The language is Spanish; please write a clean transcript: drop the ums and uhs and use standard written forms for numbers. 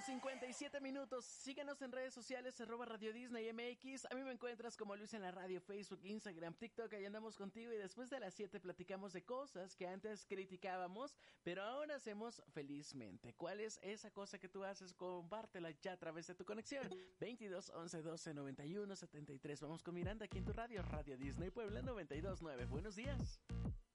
7:57. Síguenos en redes sociales, @Radio Disney MX. A mí me encuentras como Luis en la Radio, Facebook, Instagram, TikTok. Ahí andamos contigo y después de las 7 platicamos de cosas que antes criticábamos, pero ahora hacemos felizmente. ¿Cuál es esa cosa que tú haces? Compártela ya a través de tu conexión. 22 11 12 91 73. Vamos con Miranda aquí en tu radio, Radio Disney Puebla 92.9. Buenos días.